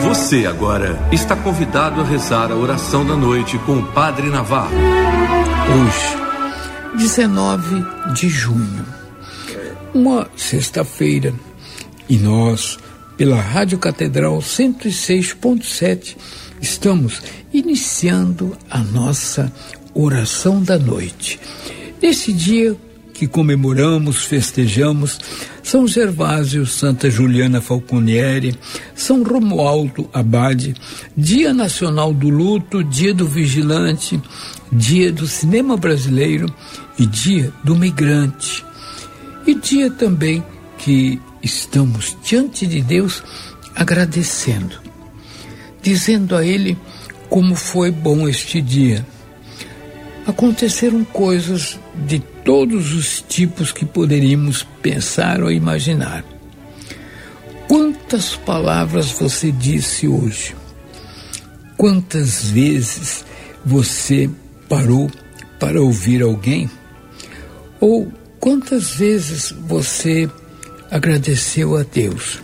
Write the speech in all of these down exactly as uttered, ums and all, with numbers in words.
Você agora está convidado a rezar a oração da noite com o Padre Navarro. Hoje, dezenove de junho, uma sexta-feira, e nós, pela Rádio Catedral cento e seis ponto sete, estamos iniciando a nossa oração da noite. Nesse dia que comemoramos, festejamos São Gervásio, Santa Juliana Falconieri, São Romualdo Abade, Dia Nacional do Luto, Dia do Vigilante, Dia do Cinema Brasileiro e Dia do Migrante. E dia também que estamos diante de Deus agradecendo, dizendo a Ele como foi bom este dia. Aconteceram coisas de todos os tipos que poderíamos pensar ou imaginar. Quantas palavras você disse hoje? Quantas vezes você parou para ouvir alguém? Ou quantas vezes você agradeceu a Deus?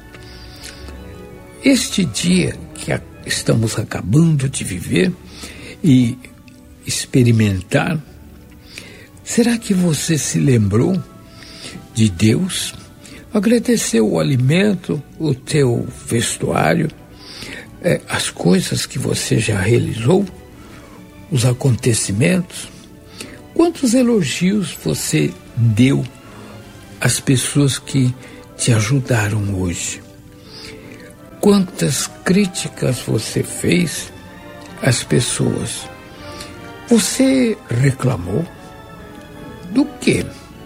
Este dia que estamos acabando de viver e experimentar, será que você se lembrou de Deus? Agradeceu o alimento, o teu vestuário, eh, as coisas que você já realizou, os acontecimentos? Quantos elogios você deu às pessoas que te ajudaram hoje? Quantas críticas você fez às pessoas? Você reclamou? Do quê?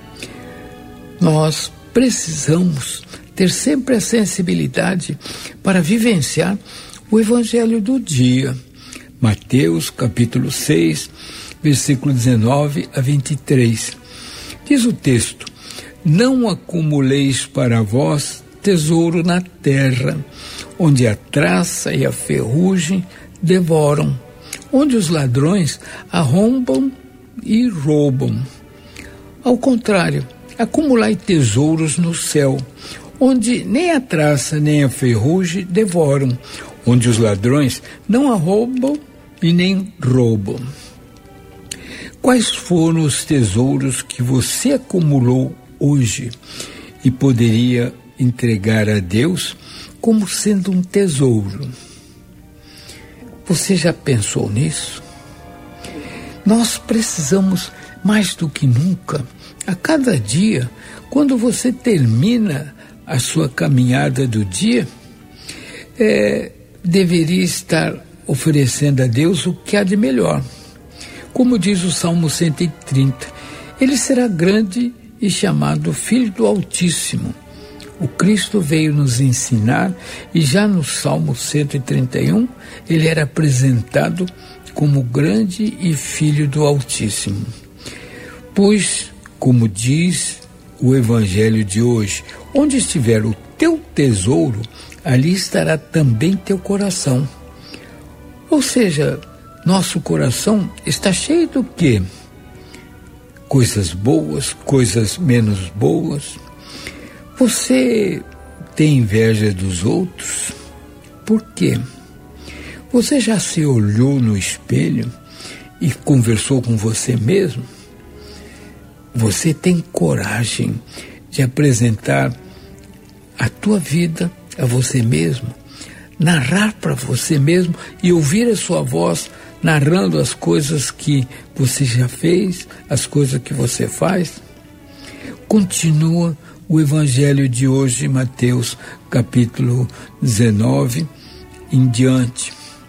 Nós precisamos ter sempre a sensibilidade para vivenciar o Evangelho do dia. Mateus, capítulo seis, versículo dezenove a vinte e três. Diz o texto: não acumuleis para vós tesouro na terra, onde a traça e a ferrugem devoram, onde os ladrões arrombam e roubam. Ao contrário, acumulai tesouros no céu, onde nem a traça nem a ferrugem devoram, onde os ladrões não arrombam e nem roubam. Quais foram os tesouros que você acumulou hoje e poderia entregar a Deus como sendo um tesouro? Você já pensou nisso? Nós precisamos, mais do que nunca, a cada dia, quando você termina a sua caminhada do dia, é, deveria estar oferecendo a Deus o que há de melhor. Como diz o Salmo cento e trinta, ele será grande e chamado Filho do Altíssimo. O Cristo veio nos ensinar e já no Salmo cento e trinta e um ele era apresentado como grande e Filho do Altíssimo. Pois, como diz o Evangelho de hoje, onde estiver o teu tesouro, ali estará também teu coração. Ou seja, nosso coração está cheio do quê? Coisas boas, coisas menos boas. Você tem inveja dos outros? Por quê? Você já se olhou no espelho e conversou com você mesmo? Você tem coragem de apresentar a tua vida a você mesmo? Narrar para você mesmo e ouvir a sua voz narrando as coisas que você já fez, as coisas que você faz? Continua o Evangelho de hoje, Mateus, capítulo dezenove, em diante.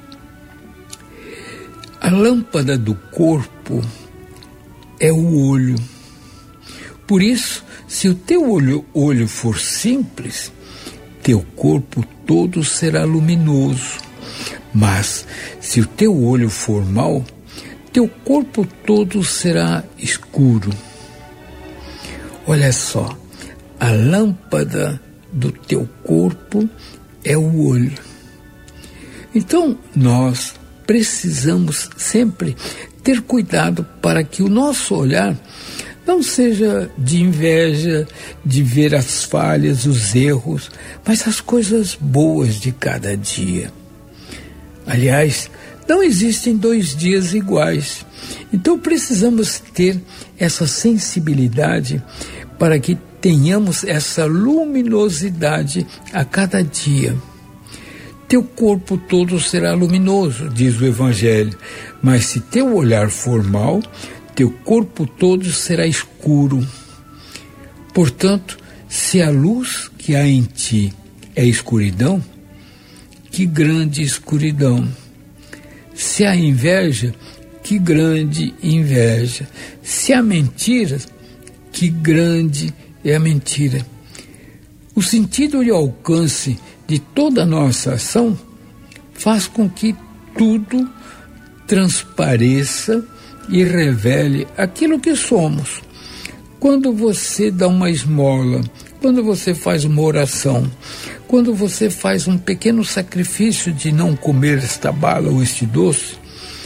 A lâmpada do corpo é o olho. Por isso, se o teu olho, olho for simples, teu corpo todo será luminoso. Mas, se o teu olho for mau, teu corpo todo será escuro. Olha só, a lâmpada do teu corpo é o olho. Então, nós precisamos sempre ter cuidado para que o nosso olhar Não seja de inveja, de ver as falhas, os erros, mas as coisas boas de cada dia. Aliás, não existem dois dias iguais. Então precisamos ter essa sensibilidade para que tenhamos essa luminosidade a cada dia. Teu corpo todo será luminoso, diz o Evangelho, mas se teu olhar for mau, teu corpo todo será escuro. Portanto, se a luz que há em ti é escuridão, que grande escuridão. Se há inveja, que grande inveja. Se há mentira, que grande é a mentira. O sentido e o alcance de toda a nossa ação faz com que tudo transpareça e revele aquilo que somos. Quando você dá uma esmola, quando você faz uma oração, quando você faz um pequeno sacrifício de não comer esta bala ou este doce,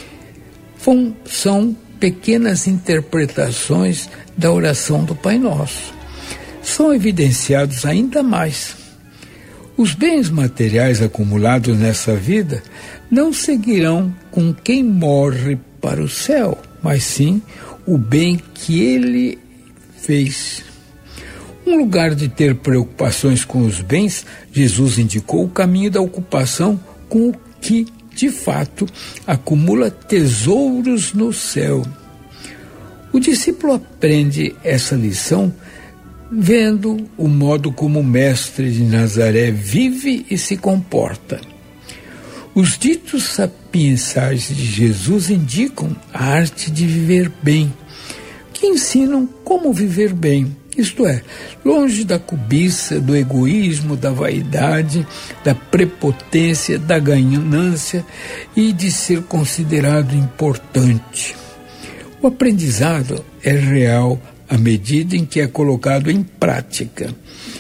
são pequenas interpretações da oração do Pai Nosso. São evidenciados ainda mais. Os bens materiais acumulados nessa vida não seguirão com quem morre para o céu, mas sim o bem que ele fez. Um lugar de ter preocupações com os bens, Jesus indicou o caminho da ocupação com o que, de fato, acumula tesouros no céu. O discípulo aprende essa lição vendo o modo como o mestre de Nazaré vive e se comporta. Os ditos sapiensais de Jesus indicam a arte de viver bem, que ensinam como viver bem, isto é, longe da cobiça, do egoísmo, da vaidade, da prepotência, da ganância e de ser considerado importante. O aprendizado é real à medida em que é colocado em prática.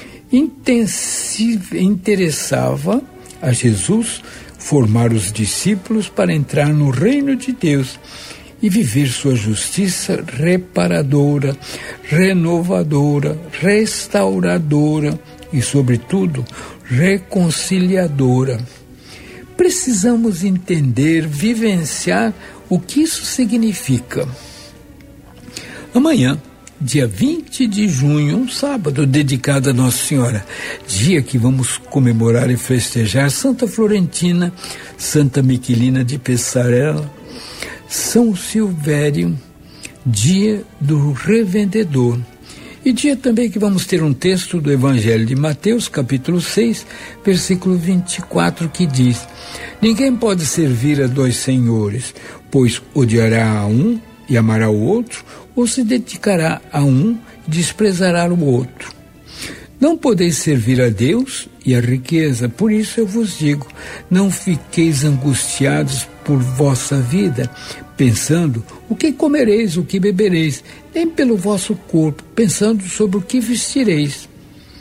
Intensiva, interessava a Jesus formar os discípulos para entrar no reino de Deus e viver sua justiça reparadora, renovadora, restauradora e, sobretudo, reconciliadora. Precisamos entender, vivenciar o que isso significa. Amanhã, dia vinte de junho, um sábado dedicado a Nossa Senhora, dia que vamos comemorar e festejar Santa Florentina, Santa Miquelina de Pessarela, São Silvério, dia do revendedor. E dia também que vamos ter um texto do Evangelho de Mateus, capítulo seis, versículo vinte e quatro, que diz: ninguém pode servir a dois senhores, pois odiará a um e amará o outro, ou se dedicará a um e desprezará o outro. Não podeis servir a Deus e a riqueza, por isso eu vos digo, não fiqueis angustiados por vossa vida, pensando o que comereis, o que bebereis, nem pelo vosso corpo, pensando sobre o que vestireis.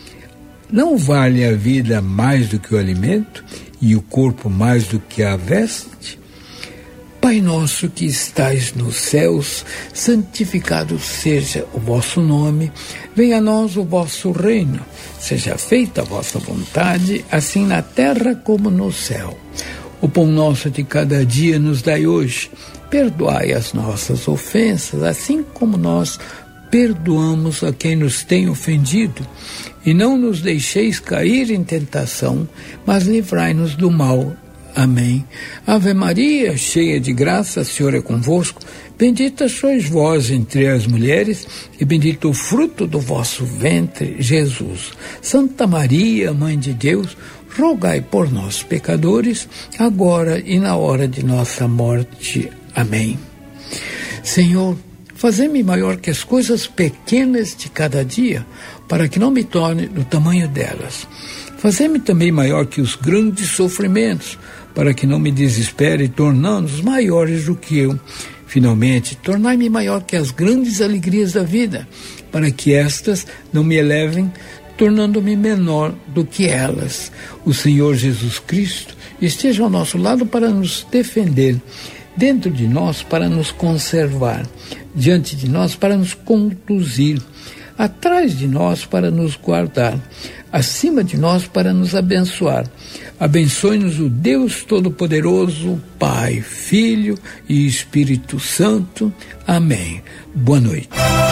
Não vale a vida mais do que o alimento e o corpo mais do que a veste? Pai nosso que estais nos céus, santificado seja o vosso nome, venha a nós o vosso reino, seja feita a vossa vontade, assim na terra como no céu. O pão nosso de cada dia nos dai hoje, perdoai as nossas ofensas, assim como nós perdoamos a quem nos tem ofendido, e não nos deixeis cair em tentação, mas livrai-nos do mal. Amém. Ave Maria, cheia de graça, o Senhor é convosco. Bendita sois vós entre as mulheres, e bendito o fruto do vosso ventre, Jesus. Santa Maria, Mãe de Deus, rogai por nós, pecadores, agora e na hora de nossa morte. Amém. Senhor, fazei-me maior que as coisas pequenas de cada dia, para que não me torne do tamanho delas. Fazei-me também maior que os grandes sofrimentos, para que não me desespere, tornando-os maiores do que eu. Finalmente, tornai-me maior que as grandes alegrias da vida, para que estas não me elevem, tornando-me menor do que elas. O Senhor Jesus Cristo esteja ao nosso lado para nos defender, dentro de nós para nos conservar. diante de nós para nos conduzir, atrás de nós para nos guardar, acima de nós para nos abençoar. Abençoe-nos o Deus Todo-Poderoso, Pai, Filho e Espírito Santo. Amém. Boa noite.